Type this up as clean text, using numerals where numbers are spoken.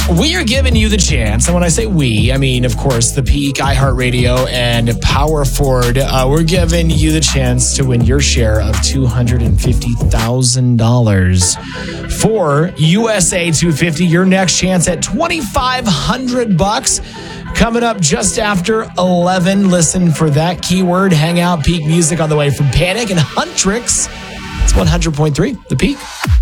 We are giving you the chance, and when I say we, I mean, of course, the Peak, iHeartRadio, and Power Ford. We're giving you the chance to win your share of $250,000 for USA 250. Your next chance at $2,500 coming up just after 11. Listen for that keyword. Hang out, Peak music on the way from Panic and Huntrix. It's 100.3, the Peak.